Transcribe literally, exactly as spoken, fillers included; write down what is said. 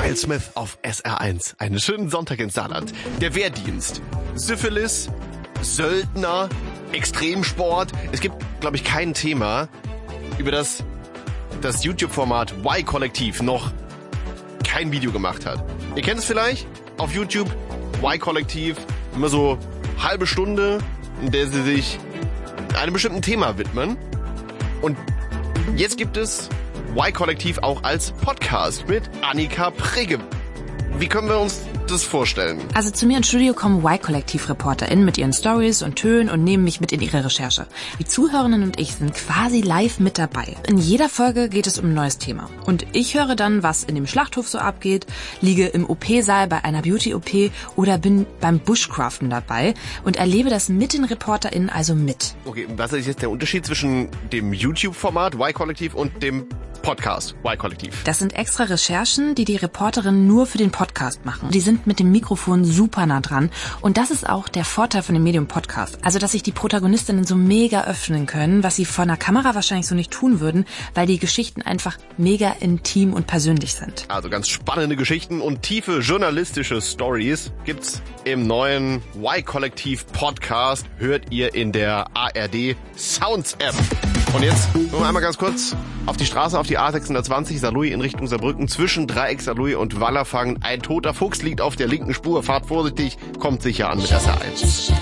Kyle Smith auf S R eins. Einen schönen Sonntag ins Saarland. Der Wehrdienst. Syphilis, Söldner, Extremsport. Es gibt, glaube ich, kein Thema, über das das YouTube-Format Y-Kollektiv noch kein Video gemacht hat. Ihr kennt es vielleicht auf YouTube, Y-Kollektiv, immer so halbe Stunde, in der sie sich einem bestimmten Thema widmen. Und jetzt gibt es Y-Kollektiv auch als Podcast mit Annika Prigge. Wie können wir uns das vorstellen? Also zu mir ins Studio kommen Y-Kollektiv-ReporterInnen mit ihren Stories und Tönen und nehmen mich mit in ihre Recherche. Die Zuhörerinnen und ich sind quasi live mit dabei. In jeder Folge geht es um ein neues Thema. Und ich höre dann, was in dem Schlachthof so abgeht, liege im O P-Saal bei einer Beauty-O P oder bin beim Bushcraften dabei und erlebe das mit den ReporterInnen also mit. Okay, was ist jetzt der Unterschied zwischen dem YouTube-Format Y-Kollektiv und dem Podcast Y-Kollektiv? Das sind extra Recherchen, die die Reporterinnen nur für den Podcast machen. Die sind mit dem Mikrofon super nah dran. Und das ist auch der Vorteil von dem Medium Podcast. Also, dass sich die Protagonistinnen so mega öffnen können, was sie vor einer Kamera wahrscheinlich so nicht tun würden, weil die Geschichten einfach mega intim und persönlich sind. Also ganz spannende Geschichten und tiefe journalistische Stories gibt's im neuen Y-Kollektiv Podcast. Hört ihr in der A R D Sounds App. Und jetzt nur einmal ganz kurz auf die Straße, auf die A sechshundertzwanzig, Saarlouis in Richtung Saarbrücken, zwischen Dreieck Saarlouis und Wallerfangen. Ein toter Fuchs liegt auf der linken Spur. Fahrt vorsichtig, kommt sicher an mit S R eins.